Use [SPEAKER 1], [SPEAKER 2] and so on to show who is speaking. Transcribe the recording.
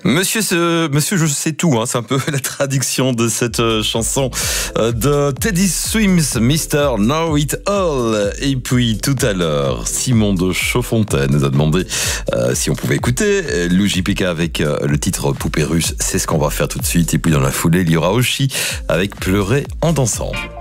[SPEAKER 1] Monsieur, je sais tout, hein, c'est un peu la traduction de cette chanson de Teddy Swims, Mr. Know It All. Et puis tout à l'heure, Simon de Chaudfontaine nous a demandé si on pouvait écouter Lou JPK avec le titre Poupée russe. C'est ce qu'on va faire tout de suite. Et puis dans la foulée, il y aura Oshi avec Pleurer en dansant.